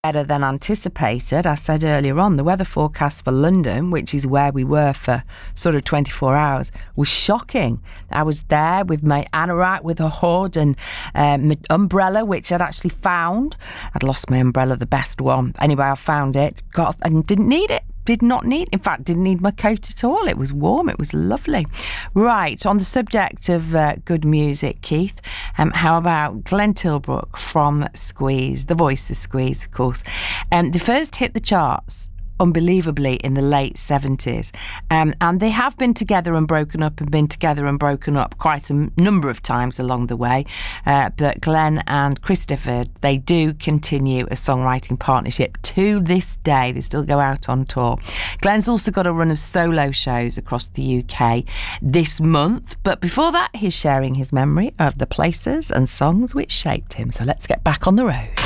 better than anticipated. I said earlier on, the weather forecast for London, which is where we were for sort of 24 hours, was shocking. I was there with my anorak with a hood and my umbrella, which I'd actually found. I'd lost my umbrella, the best one. Anyway, I found it, got and didn't need it. Did not need, in fact, didn't need my coat at all. It was warm. It was lovely. Right, on the subject of good music, Keith, how about Glenn Tilbrook from Squeeze, the voice of Squeeze, of course. They first hit the charts unbelievably in the late 70s, and they have been together and broken up quite a number of times along the way, but Glenn and Christopher, they do continue a songwriting partnership to this day. They still go out on tour. Glenn's also got a run of solo shows across the UK this month, but before that he's sharing his memory of the places and songs which shaped him. So let's get back on the road.